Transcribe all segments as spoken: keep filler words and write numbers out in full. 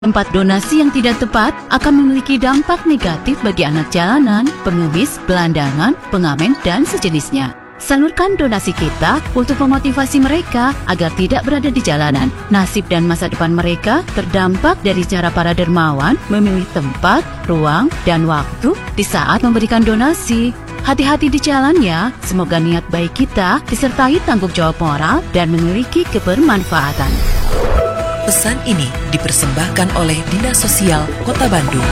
Tempat donasi yang tidak tepat akan memiliki dampak negatif bagi anak jalanan, pengemis, gelandangan, pengamen, dan sejenisnya. Salurkan donasi kita untuk memotivasi mereka agar tidak berada di jalanan. Nasib dan masa depan mereka terdampak dari cara para dermawan memilih tempat, ruang, dan waktu di saat memberikan donasi. Hati-hati di jalan ya, semoga niat baik kita disertai tanggung jawab moral dan memiliki kebermanfaatan. Pesan ini dipersembahkan oleh Dinas Sosial Kota Bandung.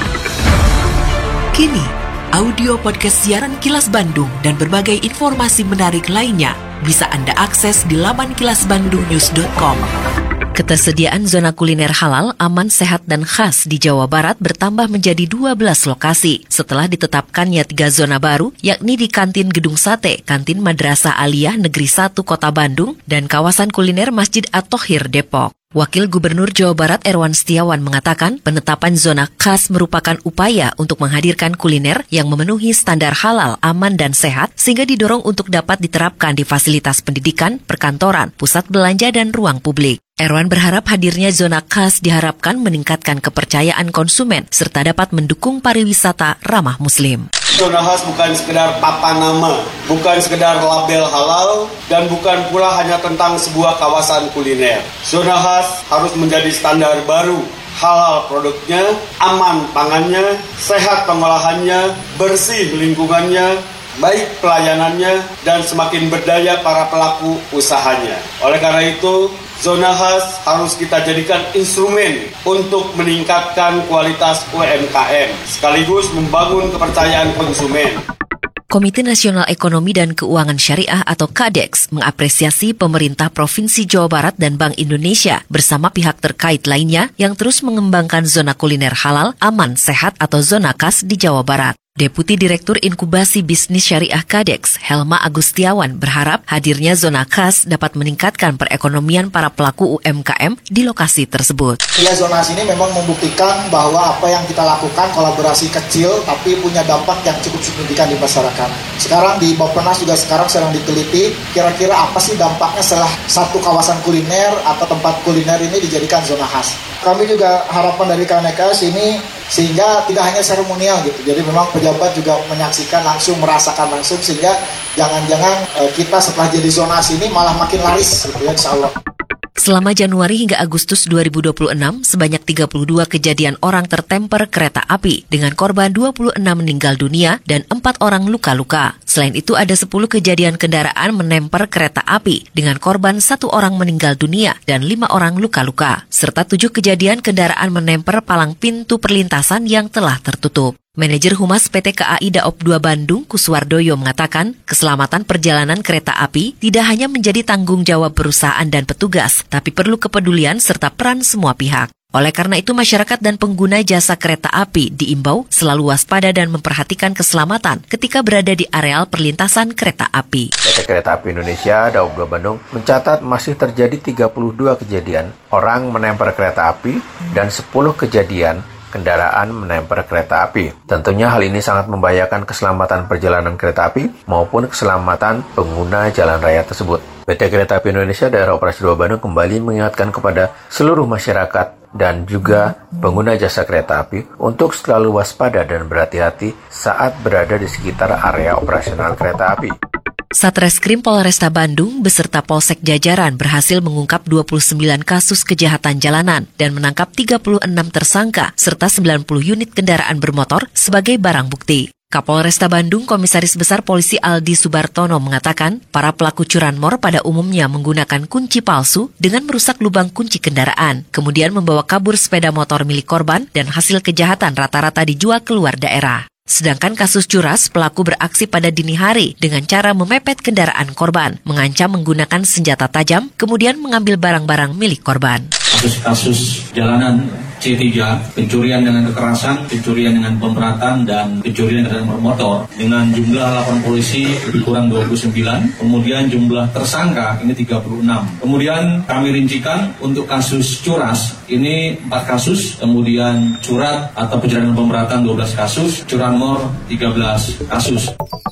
Kini, audio podcast siaran Kilas Bandung dan berbagai informasi menarik lainnya bisa Anda akses di laman kilas bandung news dot com. Ketersediaan zona kuliner halal, aman, sehat, dan khas di Jawa Barat bertambah menjadi dua belas lokasi setelah ditetapkannya tiga zona baru, yakni di Kantin Gedung Sate, Kantin Madrasah Aliyah Negeri satu Kota Bandung, dan kawasan kuliner Masjid At-Thohir Depok. Wakil Gubernur Jawa Barat Erwan Setiawan mengatakan penetapan zona khas merupakan upaya untuk menghadirkan kuliner yang memenuhi standar halal, aman, dan sehat sehingga didorong untuk dapat diterapkan di fasilitas pendidikan, perkantoran, pusat belanja, dan ruang publik. Erwan berharap hadirnya zona khas diharapkan meningkatkan kepercayaan konsumen serta dapat mendukung pariwisata ramah Muslim. Zona khas bukan sekedar papan nama, bukan sekedar label halal, dan bukan pula hanya tentang sebuah kawasan kuliner. Zona khas harus menjadi standar baru, halal produknya, aman pangannya, sehat pengolahannya, bersih lingkungannya, baik pelayanannya, dan semakin berdaya para pelaku usahanya. Oleh karena itu, zona khas harus kita jadikan instrumen untuk meningkatkan kualitas U M K M, sekaligus membangun kepercayaan konsumen. Komite Nasional Ekonomi dan Keuangan Syariah atau KADEX mengapresiasi pemerintah Provinsi Jawa Barat dan Bank Indonesia bersama pihak terkait lainnya yang terus mengembangkan zona kuliner halal, aman, sehat atau zona khas di Jawa Barat. Deputi Direktur Inkubasi Bisnis Syariah KADEX, Helma Agustiawan, berharap hadirnya zona khas dapat meningkatkan perekonomian para pelaku U M K M di lokasi tersebut. Ya, zonasi ini memang membuktikan bahwa apa yang kita lakukan kolaborasi kecil tapi punya dampak yang cukup signifikan di masyarakat. Sekarang di Bappenas juga sekarang sedang diteliti kira-kira apa sih dampaknya setelah satu kawasan kuliner atau tempat kuliner ini dijadikan zona khas. Kami juga harapan dari KADEX ini sehingga tidak hanya seremonial gitu, jadi memang pejabat juga menyaksikan langsung, merasakan langsung, sehingga jangan-jangan e, kita setelah jadi zonasi ini malah makin laris gitu ya, insya Allah. Selama Januari hingga Agustus dua ribu dua puluh enam, sebanyak tiga puluh dua kejadian orang tertemper kereta api dengan korban dua puluh enam meninggal dunia dan empat orang luka-luka. Selain itu ada sepuluh kejadian kendaraan menemper kereta api dengan korban satu orang meninggal dunia dan lima orang luka-luka, serta tujuh kejadian kendaraan menemper palang pintu perlintasan yang telah tertutup. Manajer Humas P T K A I Daop dua Bandung, Kuswardoyo, mengatakan keselamatan perjalanan kereta api tidak hanya menjadi tanggung jawab perusahaan dan petugas, tapi perlu kepedulian serta peran semua pihak. Oleh karena itu, masyarakat dan pengguna jasa kereta api diimbau selalu waspada dan memperhatikan keselamatan ketika berada di areal perlintasan kereta api. P T Kereta Api Indonesia Daop dua Bandung mencatat masih terjadi tiga puluh dua kejadian orang menemper kereta api dan sepuluh kejadian kendaraan menemper kereta api. Tentunya hal ini sangat membahayakan keselamatan perjalanan kereta api maupun keselamatan pengguna jalan raya tersebut. P T Kereta Api Indonesia Daerah Operasi dua Bandung kembali mengingatkan kepada seluruh masyarakat dan juga pengguna jasa kereta api untuk selalu waspada dan berhati-hati saat berada di sekitar area operasional kereta api. Satreskrim Polresta Bandung beserta Polsek Jajaran berhasil mengungkap dua puluh sembilan kasus kejahatan jalanan dan menangkap tiga puluh enam tersangka serta sembilan puluh unit kendaraan bermotor sebagai barang bukti. Kapolresta Bandung Komisaris Besar Polisi Aldi Subartono mengatakan para pelaku curanmor pada umumnya menggunakan kunci palsu dengan merusak lubang kunci kendaraan, kemudian membawa kabur sepeda motor milik korban dan hasil kejahatan rata-rata dijual keluar daerah. Sedangkan kasus curas, pelaku beraksi pada dini hari dengan cara memepet kendaraan korban, mengancam menggunakan senjata tajam, kemudian mengambil barang-barang milik korban. Kasus-kasus jalanan C tiga, pencurian dengan kekerasan, pencurian dengan pemberatan, dan pencurian dengan bermotor dengan jumlah laporan polisi lebih kurang dua puluh sembilan, kemudian jumlah tersangka ini tiga puluh enam. Kemudian kami rincikan untuk kasus curas ini empat kasus, kemudian curat atau pencurian dengan pemberatan dua belas kasus, curanmor tiga belas kasus.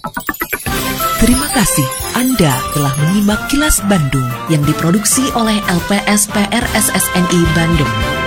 Terima kasih Anda telah menyimak Kilas Bandung yang diproduksi oleh L P S P R S S N I Bandung.